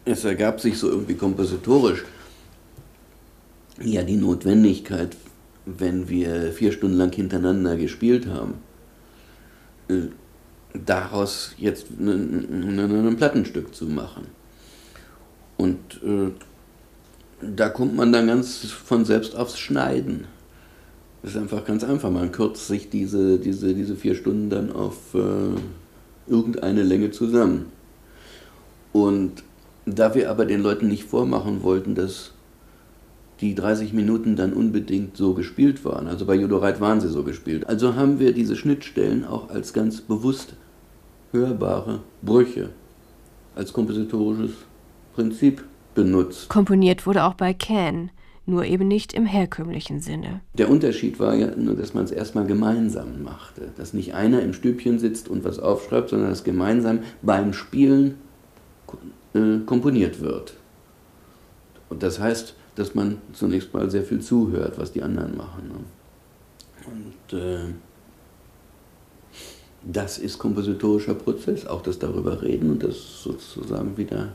es ergab sich so irgendwie kompositorisch ja die Notwendigkeit, wenn wir 4 Stunden lang hintereinander gespielt haben, daraus jetzt ein Plattenstück zu machen. Und da kommt man dann ganz von selbst aufs Schneiden. Das ist einfach ganz einfach. Man kürzt sich diese 4 Stunden dann auf irgendeine Länge zusammen. Und da wir aber den Leuten nicht vormachen wollten, dass die 30 Minuten dann unbedingt so gespielt waren, also bei Judoreit waren sie so gespielt, also haben wir diese Schnittstellen auch als ganz bewusst hörbare Brüche, als kompositorisches Prinzip benutzt. Komponiert wurde auch bei Can, nur eben nicht im herkömmlichen Sinne. Der Unterschied war ja nur, dass man es erstmal gemeinsam machte. Dass nicht einer im Stübchen sitzt und was aufschreibt, sondern dass gemeinsam beim Spielen komponiert wird. Und das heißt, dass man zunächst mal sehr viel zuhört, was die anderen machen. Und das ist kompositorischer Prozess, auch das darüber reden und das sozusagen wieder